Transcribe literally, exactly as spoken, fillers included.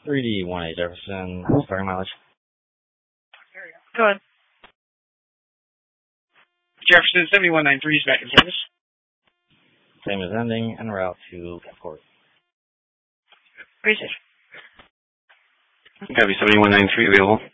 three D one eight Jefferson, starting mileage. Go ahead. Jefferson seventy-one ninety-three is back in service. Same as ending, en route to Capcourt. Research. Copy seventy-one ninety-three available.